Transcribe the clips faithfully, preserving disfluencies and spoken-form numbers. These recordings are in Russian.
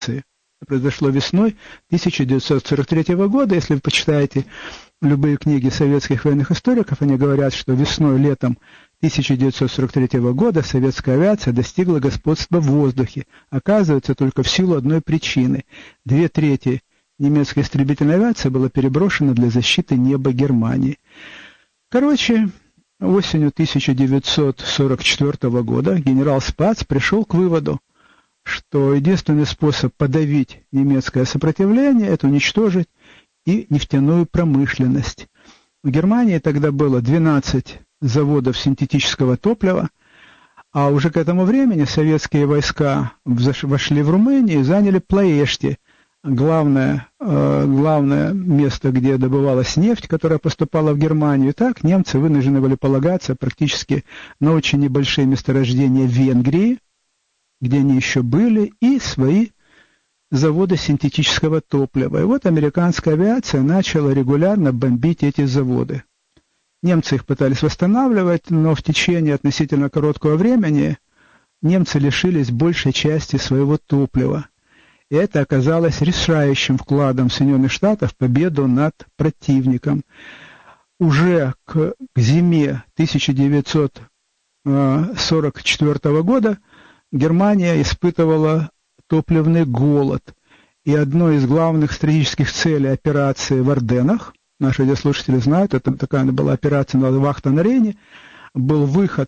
произошло весной тысяча девятьсот сорок третьего года. Если вы почитаете любые книги советских военных историков, они говорят, что весной, летом тысяча девятьсот сорок третьего года советская авиация достигла господства в воздухе. Оказывается, только в силу одной причины. Две трети немецкой истребительной авиации было переброшено для защиты неба Германии. Короче, осенью тысяча девятьсот сорок четвёртого года генерал Спац пришел к выводу, что единственный способ подавить немецкое сопротивление – это уничтожить и нефтяную промышленность. В Германии тогда было двенадцать заводов синтетического топлива, а уже к этому времени советские войска вошли в Румынию и заняли Плоешти, главное, э, главное место, где добывалась нефть, которая поступала в Германию. И так немцы вынуждены были полагаться практически на очень небольшие месторождения в Венгрии, где они еще были, и свои заводы синтетического топлива. И вот американская авиация начала регулярно бомбить эти заводы. Немцы их пытались восстанавливать, но в течение относительно короткого времени немцы лишились большей части своего топлива. И это оказалось решающим вкладом Соединенных Штатов в победу над противником. Уже к, к зиме тысяча девятьсот сорок четвёртого года Германия испытывала топливный голод, и одной из главных стратегических целей операции в Арденнах, наши радиослушатели знают, это такая была операция на Вахта на Рейне, был выход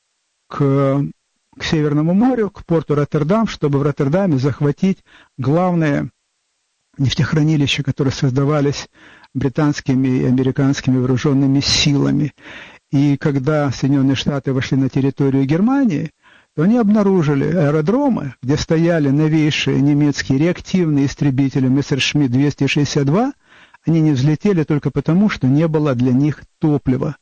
к, к Северному морю, к порту Роттердам, чтобы в Роттердаме захватить главные нефтехранилища, которые создавались британскими и американскими вооруженными силами. И когда Соединенные Штаты вошли на территорию Германии, то они обнаружили аэродромы, где стояли новейшие немецкие реактивные истребители Мессершмитт двести шестьдесят два, они не взлетели только потому, что не было для них топлива.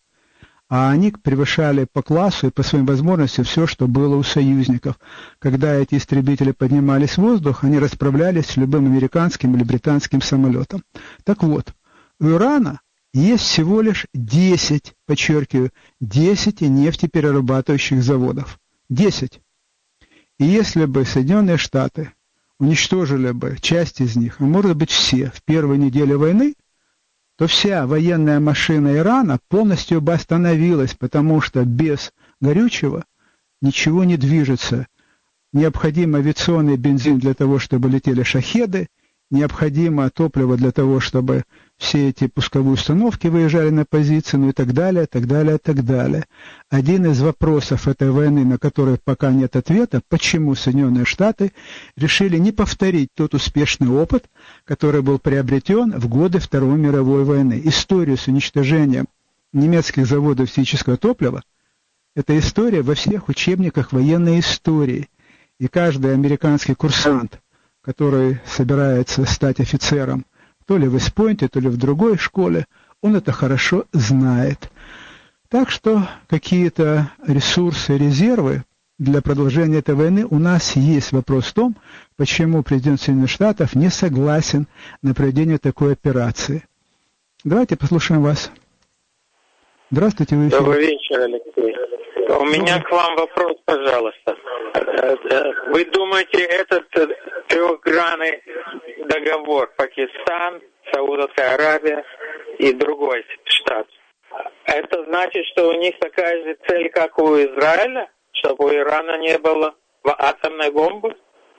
А они превышали по классу и по своим возможностям все, что было у союзников. Когда эти истребители поднимались в воздух, они расправлялись с любым американским или британским самолетом. Так вот, у Ирана есть всего лишь десять, подчеркиваю, десять нефтеперерабатывающих заводов. десять. И если бы Соединенные Штаты уничтожили бы часть из них, а может быть все, в первой неделе войны, то вся военная машина Ирана полностью бы остановилась, потому что без горючего ничего не движется. Необходим авиационный бензин для того, чтобы летели шахеды, необходимо топливо для того, чтобы все эти пусковые установки выезжали на позиции, ну и так далее, так далее, так далее. Один из вопросов этой войны, на который пока нет ответа, почему Соединенные Штаты решили не повторить тот успешный опыт, который был приобретен в годы Второй мировой войны. Историю с уничтожением немецких заводов синтетического топлива – это история во всех учебниках военной истории. И каждый американский курсант, который собирается стать офицером, то ли в Вест-Пойнте, то ли в другой школе, он это хорошо знает. Так что какие-то ресурсы, резервы для продолжения этой войны у нас есть. Вопрос в том, почему президент Соединенных Штатов не согласен на проведение такой операции. Давайте послушаем вас. Здравствуйте, вы эфире. Добрый вечер, Алексей. У меня к вам вопрос, пожалуйста. Вы думаете, этот трехгранный договор Пакистан, Саудовская Аравия и другой штат, это значит, что у них такая же цель, как у Израиля, чтобы у Ирана не было атомной бомбы?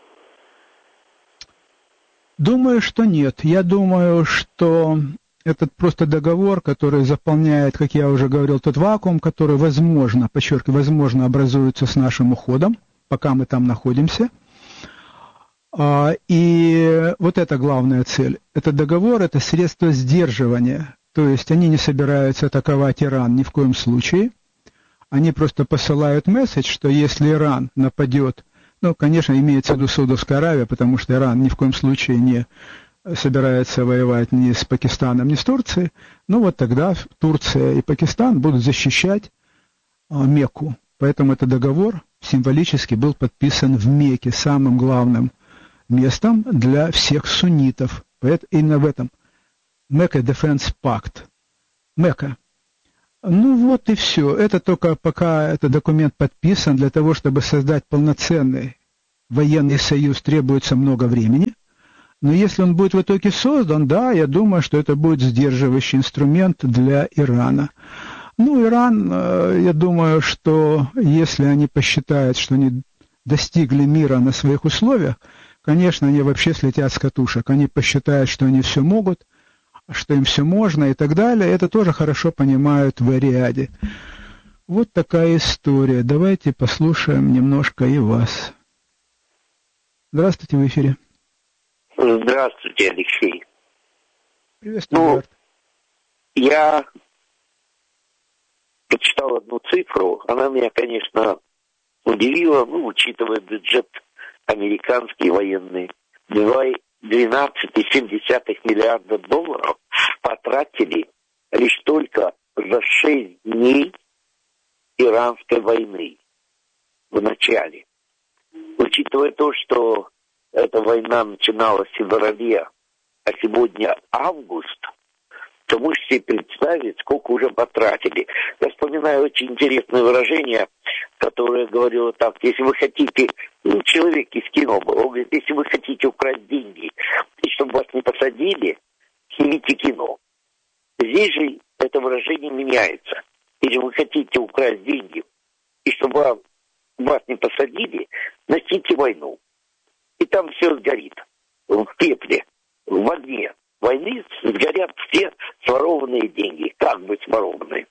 Думаю, что нет. Я думаю, что этот просто договор, который заполняет, как я уже говорил, тот вакуум, который, возможно, подчеркиваю, возможно, образуется с нашим уходом, пока мы там находимся. И вот это главная цель. Этот договор – это средство сдерживания. То есть они не собираются атаковать Иран ни в коем случае. Они просто посылают месседж, что если Иран нападет, ну, конечно, имеется в виду Саудовская Аравия, потому что Иран ни в коем случае не собирается воевать ни с Пакистаном, ни с Турцией, ну вот тогда Турция и Пакистан будут защищать а, Мекку. Поэтому этот договор символически был подписан в Мекке, самым главным местом для всех суннитов. Именно в этом. Мекка Defense Pact. Мекка. Ну вот и все. Это только пока этот документ подписан для того, чтобы создать полноценный военный союз требуется много времени, но если он будет в итоге создан, да, я думаю, что это будет сдерживающий инструмент для Ирана. Ну, Иран, я думаю, что если они посчитают, что они достигли мира на своих условиях, конечно, они вообще слетят с катушек. Они посчитают, что они все могут, что им все можно и так далее. Это тоже хорошо понимают в Риаде. Вот такая история. Давайте послушаем немножко и вас. Здравствуйте, в эфире. Здравствуйте, Алексей. Приветствую, ну, Эдуард. Я прочитал одну цифру. Она меня, конечно, удивила, ну, учитывая бюджет американский военный. двенадцать целых семь десятых миллиарда долларов потратили лишь только за шесть дней иранской войны в начале. Учитывая то, что эта война начиналась в феврале, а сегодня август, то можете себе представить, сколько уже потратили. Я вспоминаю очень интересное выражение, которое говорило так: если вы хотите, ну, человек из кино был, он говорит, если вы хотите украсть деньги, и чтобы вас не посадили, снимите кино. Здесь же это выражение меняется. Если вы хотите украсть деньги, и чтобы вас, вас не посадили, начните войну. И там все сгорит в пепле, в огне войны сгорят все сворованные деньги, как бы сворованные.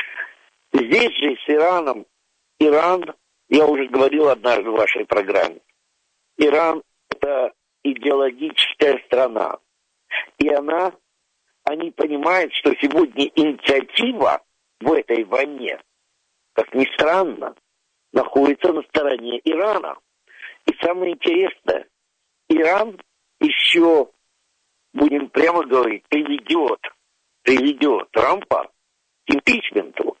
Здесь же с Ираном, Иран, я уже говорил однажды в вашей программе, Иран – это идеологическая страна. И она, они понимают, что сегодня инициатива в этой войне, как ни странно, находится на стороне Ирана. И самое интересное, Иран еще, будем прямо говорить, приведет, приведет Трампа к импичменту.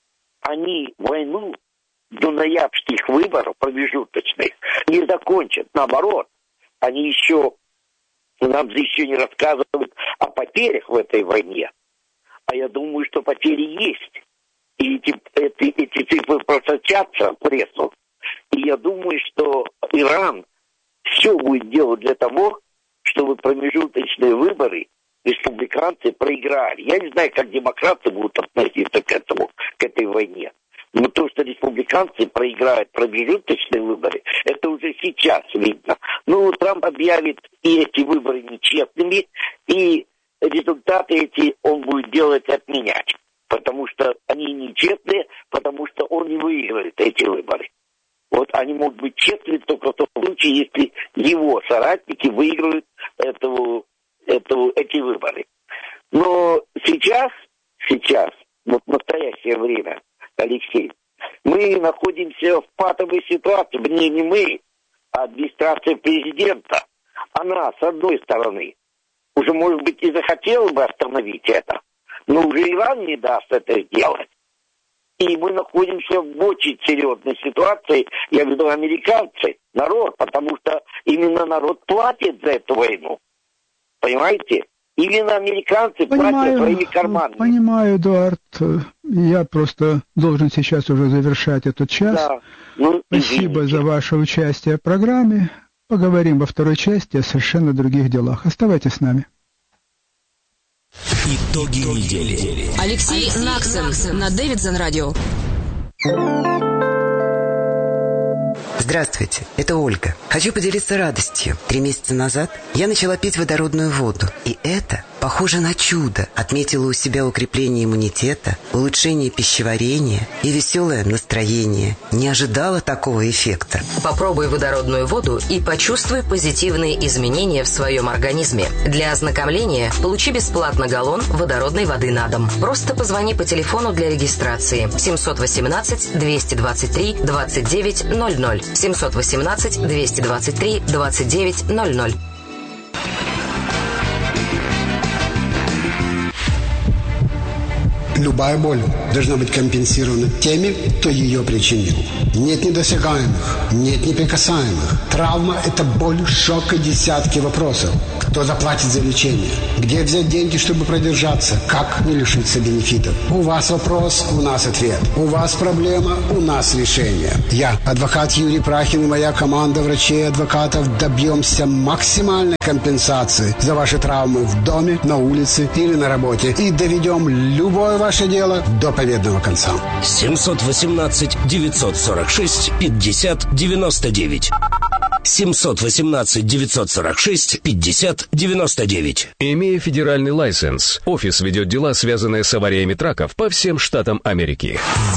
Они войну до ноябрьских выборов промежуточных не закончат. Наоборот, они еще, нам еще не рассказывают о потерях в этой войне. А я думаю, что потери есть. И эти, эти, эти цифры просочатся в прессу. И я думаю, что Иран все будет делать для того, чтобы промежуточные выборы республиканцы проиграли. Я не знаю, как демократы будут относиться к этому, к этой войне. Но то, что республиканцы проиграют промежуточные выборы, это уже сейчас видно. Ну, Трамп объявит и эти выборы нечестными, и результаты эти он будет делать отменять. Потому что они нечестные, потому что он не выиграет эти выборы. Вот они могут быть честными только в том случае, если его соратники выиграют эту, эту, эти выборы. Но сейчас, сейчас, вот в настоящее время, Алексей, мы находимся в патовой ситуации, не, не мы, а администрация президента. Она, с одной стороны, уже, может быть, и захотела бы остановить это, но уже Иран не даст это сделать. И мы находимся в очень серьезной ситуации, я веду американцы, народ, потому что именно народ платит за эту войну. Понимаете? Именно американцы понимаю, платят своими карманами. Понимаю, Эдуард. Я просто должен сейчас уже завершать этот час. Да. Ну, спасибо извините. За ваше участие в программе. Поговорим во второй части о совершенно других делах. Оставайтесь с нами. Итоги недели. Алексей, Алексей Наксон, Наксон на Дэвидсон радио. Здравствуйте, это Ольга. Хочу поделиться радостью. Три месяца назад я начала пить водородную воду. И это похоже на чудо. Отметила у себя укрепление иммунитета, улучшение пищеварения и веселое настроение. Не ожидала такого эффекта. Попробуй водородную воду и почувствуй позитивные изменения в своем организме. Для ознакомления получи бесплатно галлон водородной воды на дом. Просто позвони по телефону для регистрации семь один восемь двести двадцать три двадцать девять ноль ноль. семь один восемь двести двадцать три двадцать девять ноль ноль. Любая боль должна быть компенсирована теми, кто ее причинил. Нет недосягаемых, нет неприкасаемых. Травма – это боль, шок и десятки вопросов. Кто заплатит за лечение? Где взять деньги, чтобы продержаться? Как не лишиться бенефитов? У вас вопрос, у нас ответ. У вас проблема, у нас решение. Я, адвокат Юрий Прахин и моя команда врачей и адвокатов добьемся максимальной компенсации за ваши травмы в доме, на улице или на работе и доведем любое ваше дело до победного конца. семьсот восемнадцать девятьсот сорок шесть пятьдесят девяносто девять. семьсот восемнадцать девятьсот сорок шесть пятьдесят девяносто девять. Имея федеральный лайсенс, офис ведет дела, связанные с авариями траков по всем штатам Америки.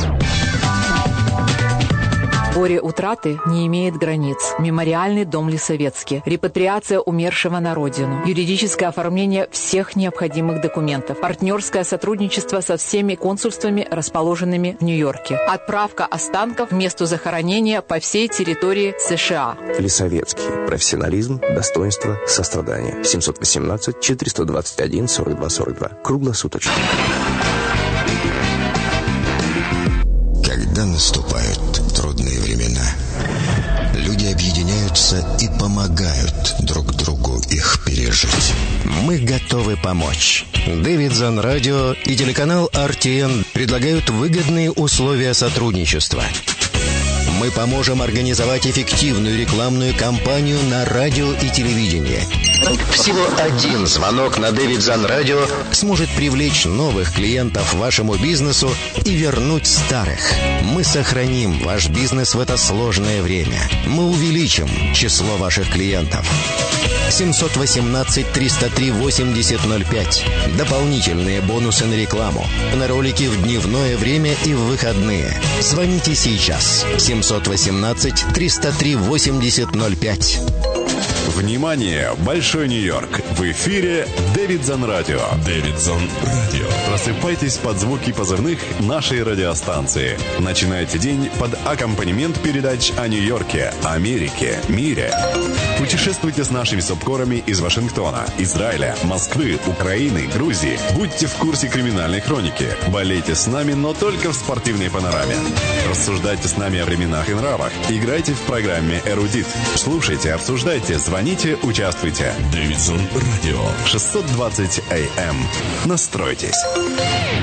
Горе утраты не имеет границ. Мемориальный дом Лисовецкий. Репатриация умершего на родину. Юридическое оформление всех необходимых документов. Партнерское сотрудничество со всеми консульствами, расположенными в Нью-Йорке. Отправка останков в место захоронения по всей территории США. Лисовецкий. Профессионализм, достоинство, сострадание. семьсот восемнадцать четыреста двадцать один сорок два сорок два. Круглосуточно. Когда наступают трудные времена, люди объединяются и помогают друг другу их пережить. Мы готовы помочь. Davidson Radio и телеканал ар ти эн предлагают выгодные условия сотрудничества. Мы поможем организовать эффективную рекламную кампанию на радио и телевидении. Всего один звонок на Davidson Radio сможет привлечь новых клиентов вашему бизнесу и вернуть старых. Мы сохраним ваш бизнес в это сложное время. Мы увеличим число ваших клиентов. семьсот восемнадцать триста три восемьдесят ноль пять. Дополнительные бонусы на рекламу, на ролики в дневное время и в выходные. Звоните сейчас. семьсот восемнадцать триста три восемьдесят ноль пять. Внимание! Большой Нью-Йорк! В эфире Davidson Radio. Davidson Radio. Просыпайтесь под звуки позывных нашей радиостанции. Начинайте день под аккомпанемент передач о Нью-Йорке, Америке, мире. Путешествуйте с нашими субкорами из Вашингтона, Израиля, Москвы, Украины, Грузии. Будьте в курсе криминальной хроники. Болейте с нами, но только в спортивной панораме. Рассуждайте с нами о временах и нравах. Играйте в программе «Эрудит». Слушайте, обсуждайте, звоните, участвуйте. Davidson Radio. шестьсот двадцать эй эм. Настройтесь.